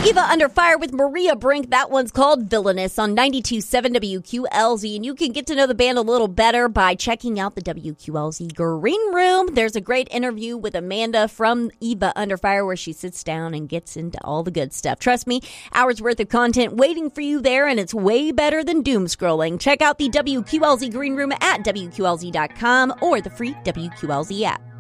Eva Under Fire with Maria Brink. That one's called Villainous on 92.7 WQLZ. And you can get to know the band a little better by checking out the WQLZ Green Room. There's a great interview with Amanda from Eva Under Fire where she sits down and gets into all the good stuff. Trust me, hours worth of content waiting for you there, and it's way better than doom scrolling. Check out the WQLZ Green Room at WQLZ.com or the free WQLZ app.